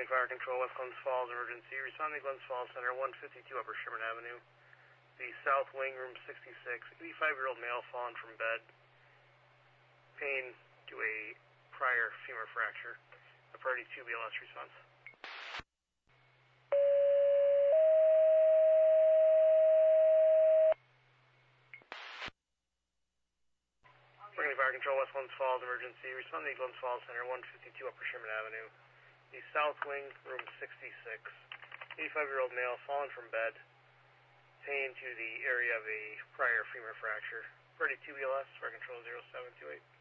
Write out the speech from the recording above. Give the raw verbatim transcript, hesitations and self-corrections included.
Spring Fire Control, West Glens Falls, emergency. Responding to Glens Falls Center, one fifty-two Upper Sherman Avenue. The South Wing, room sixty-six, eighty-five-year-old male fallen from bed. Pain to a prior femur fracture. A priority two B L S response. Spring Fire Control, West Glens Falls, emergency. Responding to Glens Falls Center, one fifty-two Upper Sherman Avenue. The South Wing, room sixty-six, eighty-five-year-old male fallen from bed. Pain to the area of a prior femur fracture. Priority two B L S, Fire Control zero seven two eight.